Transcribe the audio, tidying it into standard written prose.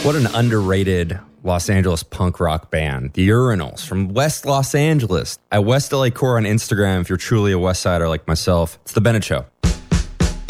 What an underrated Los Angeles punk rock band. The Urinals from West Los Angeles. At West LA Core on Instagram, if you're truly a West Sider like myself. It's The Bennett Show.